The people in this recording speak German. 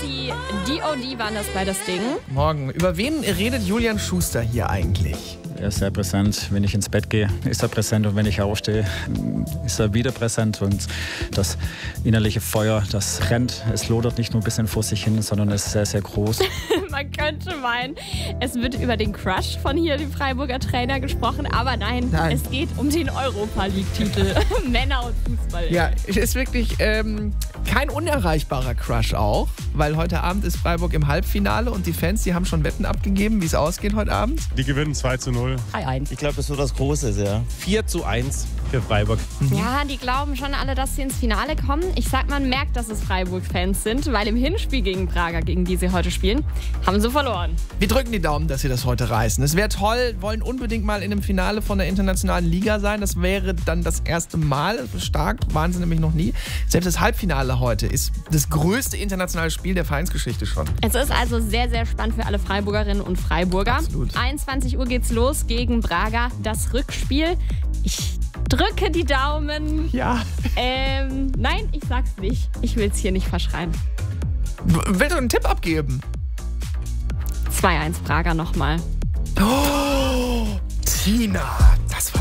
Mighty D.O.D. waren das bei das Ding. Morgen. Über wen redet Julian Schuster hier eigentlich? Er ist sehr präsent. Wenn ich ins Bett gehe, ist er präsent. Und wenn ich aufstehe, ist er wieder präsent. Und das innerliche Feuer, das brennt. Es lodert nicht nur ein bisschen vor sich hin, sondern es ist sehr, sehr groß. Man könnte meinen, es wird über den Crush von hier dem Freiburger Trainer gesprochen. Aber nein, es geht um den Europa-League-Titel. Männer und Fußball. Ja, ist wirklich kein unerreichbarer Crush auch. Weil heute Abend ist Freiburg im Halbfinale und die Fans, die haben schon Wetten abgegeben, wie es ausgeht heute Abend. Die gewinnen 2:0. 3-1. Ich glaube, das wird das Große, ja. 4:1 für Freiburg. Ja, die glauben schon alle, dass sie ins Finale kommen. Ich sag, man merkt, dass es Freiburg-Fans sind, weil im Hinspiel gegen Braga, gegen die sie heute spielen, haben sie verloren. Wir drücken die Daumen, dass sie das heute reißen. Es wäre toll, wollen unbedingt mal in einem Finale von der internationalen Liga sein. Das wäre dann das erste Mal. Stark waren sie nämlich noch nie. Selbst das Halbfinale heute ist das größte internationale Spiel der Vereinsgeschichte schon. Es ist also sehr, sehr spannend für alle Freiburgerinnen und Freiburger. Absolut. 21 Uhr geht's los gegen Braga, das Rückspiel. Ich drücke die Daumen. Ja. Nein, ich sag's nicht. Ich will's hier nicht verschreien. Willst du einen Tipp abgeben? 2-1 Braga nochmal. Oh, Tina.